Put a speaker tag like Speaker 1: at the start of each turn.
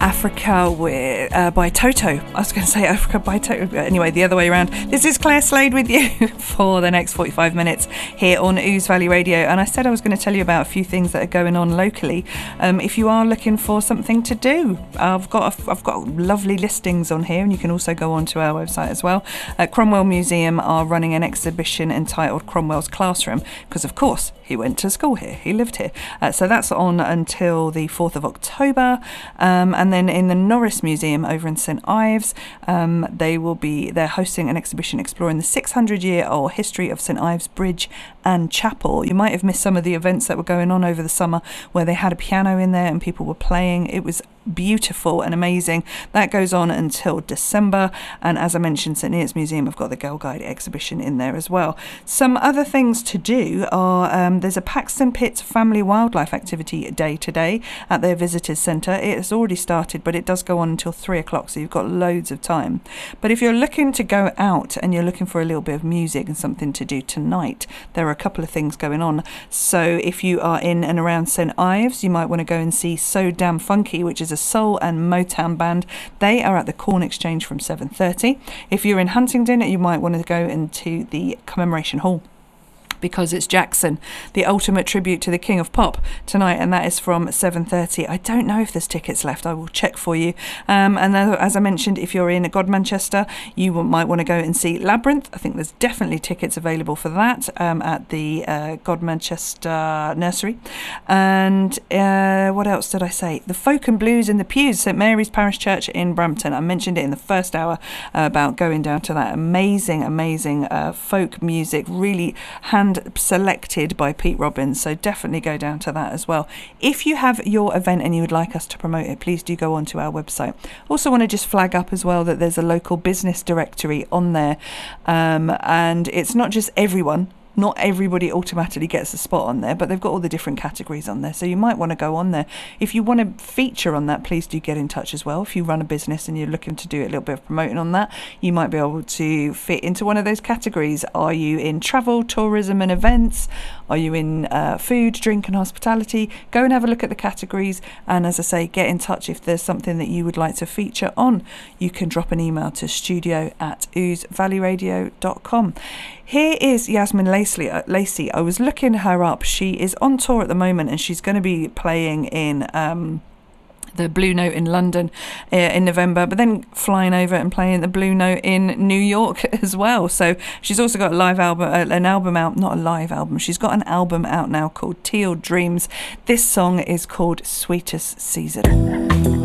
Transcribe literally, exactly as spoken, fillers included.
Speaker 1: Africa with, uh, by Toto. I was going to say Africa by Toto, but anyway, the other way around. This is Claire Slade with you for the next forty-five minutes here on Ooze Valley Radio. And I said I was going to tell you about a few things that are going on locally. Um, if you are looking for something to do, I've got a, I've got lovely listings on here, and you can also go onto our website as well. Uh, Cromwell Museum are running an exhibition entitled Cromwell's Classroom, because of course he went to school here, he lived here. Uh, so that's on until the fourth of October. Um, and then in the Norris Museum over in St Ives, um, they will be they're hosting an exhibition exploring the six hundred year old history of St Ives Bridge and Chapel. You might have missed some of the events that were going on over the summer where they had a piano in there and people were playing. It was beautiful and amazing. That goes on until December, and as I mentioned, St Neots Museum have got the Girl Guide exhibition in there as well. Some other things to do are um, there's a Paxton Pitts Family Wildlife Activity Day today at their visitors centre. It has already started, but it does go on until three o'clock, so you've got loads of time. But if you're looking to go out and you're looking for a little bit of music and something to do tonight, there are a couple of things going on. So if you are in and around St Ives, you might want to go and see So Damn Funky, which is a soul and Motown band. They are at the Corn Exchange from seven thirty. If you're in Huntingdon, you might want to go into the Commemoration Hall, because it's Jackson, the ultimate tribute to the King of Pop tonight, and that is from seven thirty. I don't know if there's tickets left. I will check for you. Um, and then, as I mentioned, if you're in Godmanchester, you might want to go and see Labyrinth. I think there's definitely tickets available for that um, at the uh, Godmanchester Nursery. And uh, what else did I say? The Folk and Blues in the Pews, St Mary's Parish Church in Brampton. I mentioned it in the first hour uh, about going down to that amazing, amazing uh, folk music, really hand selected by Pete Robbins, so definitely go down to that as well. If you have your event and you would like us to promote it, please do go onto our website. Also want to just flag up as well that there's a local business directory on there, um, and it's not just everyone. Not everybody automatically gets a spot on there, but they've got all the different categories on there, so you might want to go on there. If you want to feature on that, please do get in touch as well. If you run a business and you're looking to do a little bit of promoting on that, you might be able to fit into one of those categories. Are you in travel, tourism and events? Are you in uh, food, drink and hospitality? Go and have a look at the categories, and as I say, get in touch if there's something that you would like to feature on. You can drop an email to studio at ooze valley radio dot com. Here is Yasmin Lacey. Lacey. I was looking her up. She is on tour at the moment, and she's going to be playing in um, the Blue Note in London uh, in November, but then flying over and playing the Blue Note in New York as well. So she's also got a live album, uh, an album out, not a live album. She's got an album out now called Teal Dreams. This song is called Sweetest Season.